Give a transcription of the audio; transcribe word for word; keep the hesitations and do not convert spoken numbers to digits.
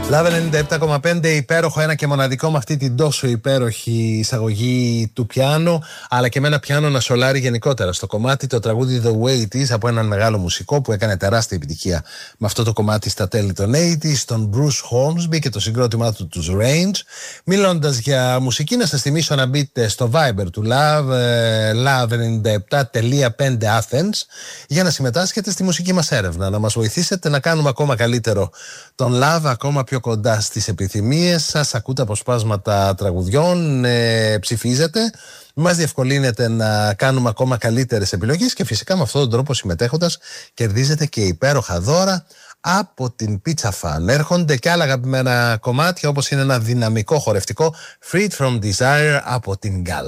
Λαβ ενενήντα επτά κόμμα πέντε, υπέροχο, ένα και μοναδικό, με αυτή την τόσο υπέροχη εισαγωγή του πιάνο, αλλά και με ένα πιάνο να σολάρει γενικότερα στο κομμάτι, το τραγούδι The Way It Is από έναν μεγάλο μουσικό που έκανε τεράστια επιτυχία με αυτό το κομμάτι στα τέλη των ογδόντα, τον Bruce Hornsby και το συγκρότημά του, τους Range. Μιλώντας για μουσική, να σας θυμίσω να μπείτε στο Viber του Love, λαβ ενενήντα επτά κόμμα πέντε Athens, για να συμμετάσχετε στη μουσική μας έρευνα, να μας βοηθήσετε να κάνουμε ακόμα καλύτερο τον Love, ακόμα πιο κοντά στις επιθυμίες σας. Ακούτε αποσπάσματα τραγουδιών, ε, ψηφίζετε, μας διευκολύνεται να κάνουμε ακόμα καλύτερες επιλογές και φυσικά με αυτόν τον τρόπο, συμμετέχοντας, κερδίζετε και υπέροχα δώρα από την Pizza Fan. Έρχονται και άλλα αγαπημένα κομμάτια, όπως είναι ένα δυναμικό χορευτικό Freed from Desire από την Gala.